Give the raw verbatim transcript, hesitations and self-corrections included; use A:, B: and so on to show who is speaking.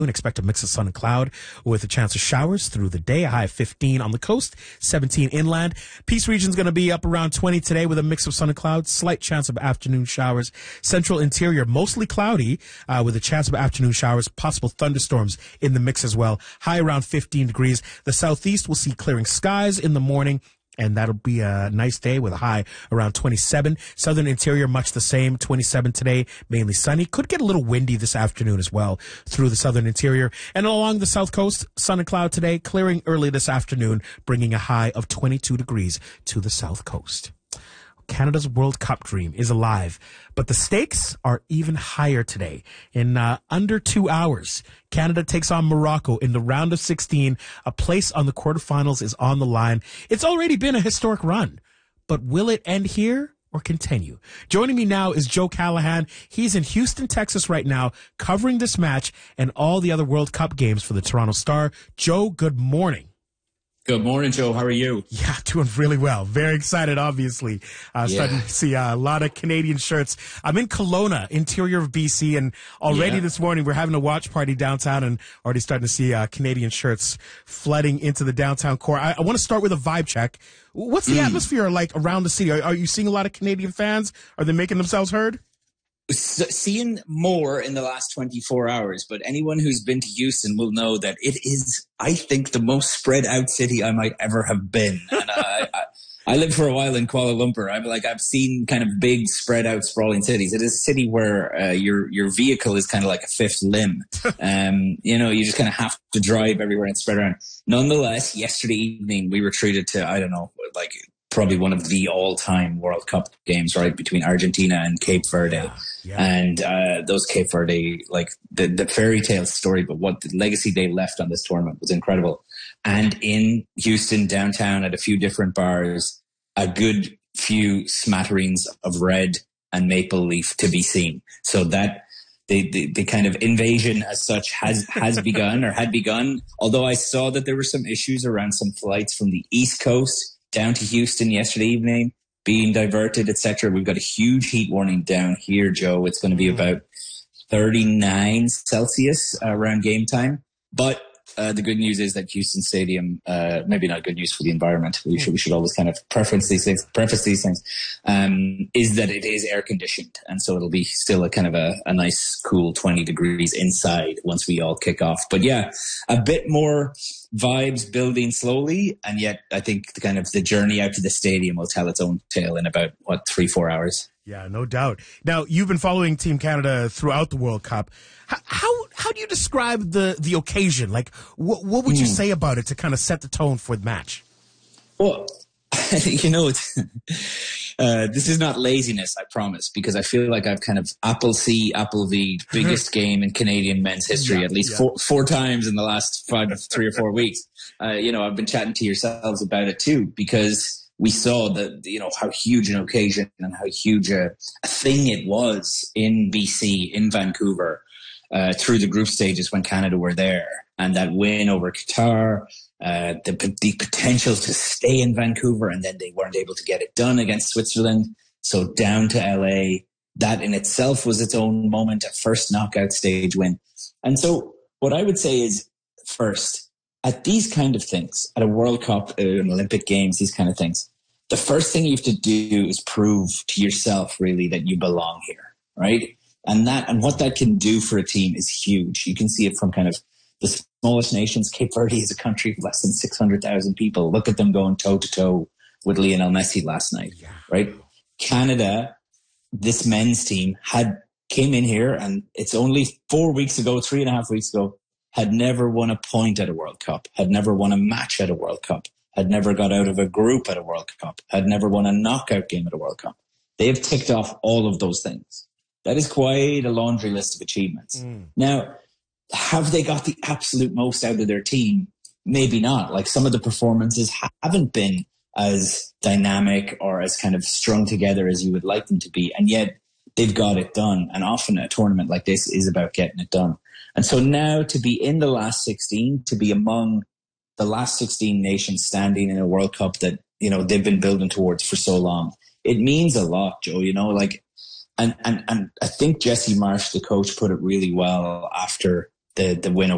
A: Expect a mix of sun and cloud with a chance of showers through the day. A high of fifteen on the coast, seventeen inland. Peace region's going to be up around twenty today with a mix of sun and clouds. Slight chance of afternoon showers. Central interior mostly cloudy uh, with a chance of afternoon showers. Possible thunderstorms in the mix as well. High around fifteen degrees. The southeast will see clearing skies in the morning. And that'll be a nice day with a high around twenty-seven. Southern interior, much the same, twenty-seven today, mainly sunny. Could get a little windy this afternoon as well through the southern interior. And along the south coast, sun and cloud today, clearing early this afternoon, bringing a high of twenty-two degrees to the south coast. Canada's World Cup dream is alive, but the stakes are even higher today. In uh, under two hours, Canada takes on Morocco in the round of sixteen. A place on the quarterfinals is on the line. It's already been a historic run, but will it end here or continue? Joining me now is Joe Callahan. He's in Houston, Texas right now, covering this match and all the other World Cup games for the Toronto Star. Joe, good morning.
B: Good morning, Joe. How are you?
A: Yeah, doing really well. Very excited, obviously. Uh, yeah. Starting to see uh, a lot of Canadian shirts. I'm in Kelowna, interior of B C, and already yeah. this morning we're having a watch party downtown and already starting to see uh, Canadian shirts flooding into the downtown core. I, I want to start with a vibe check. What's the mm. atmosphere like around the city? Are, are you seeing a lot of Canadian fans? Are they making themselves heard?
B: Seeing more in the last twenty-four hours, but anyone who's been to Houston will know that it is, I think, the most spread out city I might ever have been. And I, I, I lived for a while in Kuala Lumpur. I'm like, I've seen kind of big spread out sprawling cities. It is a city where uh, your your vehicle is kind of like a fifth limb. Um, you know, you just kind of have to drive everywhere and spread around. Nonetheless, yesterday evening we were treated to, I don't know, like probably one of the all-time World Cup games, right, between Argentina and Cape Verde. Yeah, yeah. And uh, those Cape Verde, like the, the fairy tale story, but what the legacy they left on this tournament was incredible. And in Houston, downtown, at a few different bars, a good few smatterings of red and maple leaf to be seen. So that the, the, the kind of invasion as such has, has begun or had begun. Although I saw that there were some issues around some flights from the East Coast down to Houston yesterday evening, being diverted, et cetera. We've got a huge heat warning down here, Joe. It's going to be about thirty-nine Celsius uh, around game time. But uh, the good news is that Houston Stadium, uh, maybe not good news for the environment. We should we should always kind of preference these things, preface these things. Um, is that it is air conditioned, and so it'll be still a kind of a, a nice, cool twenty degrees inside once we all kick off. But yeah, a bit more vibes building slowly, and yet I think the kind of the journey out to the stadium will tell its own tale in about what three four hours.
A: Yeah, no doubt. Now, you've been following Team Canada throughout the World Cup. How how, how do you describe the the occasion? Like, what what would you mm. say about it to kind of set the tone for the match?
B: Well, you know, it's, uh, this is not laziness, I promise, because I feel like I've kind of Apple C, Apple V, biggest game in Canadian men's history, yeah, at least yeah. four, four times in the last five, three or four weeks. Uh, you know, I've been chatting to yourselves about it too, because we saw that, you know, how huge an occasion and how huge a, a thing it was in B C, in Vancouver, uh, through the group stages when Canada were there. And that win over Qatar, uh, the, the potential to stay in Vancouver, and then they weren't able to get it done against Switzerland. So down to L A, that in itself was its own moment, a first knockout stage win. And so what I would say is, first, at these kind of things, at a World Cup, uh, an Olympic Games, these kind of things, the first thing you have to do is prove to yourself really that you belong here, right? And that, and what that can do for a team is huge. You can see it from kind of the smallest nations. Cape Verde is a country of less than six hundred thousand people. Look at them going toe to toe with Lionel Messi last night, yeah. right? Canada, this men's team had came in here, and it's only four weeks ago, three and a half weeks ago, had never won a point at a World Cup, had never won a match at a World Cup, had never got out of a group at a World Cup, had never won a knockout game at a World Cup. They've ticked off all of those things. That is quite a laundry list of achievements. Mm. Now, have they got the absolute most out of their team? Maybe not. Like, some of the performances haven't been as dynamic or as kind of strung together as you would like them to be. And yet they've got it done. And often a tournament like this is about getting it done. And so now to be in the last sixteen, to be among the last sixteen nations standing in a World Cup that, you know, they've been building towards for so long, it means a lot, Joe, you know, like, and, and, and I think Jesse Marsh, the coach, put it really well after the, the win over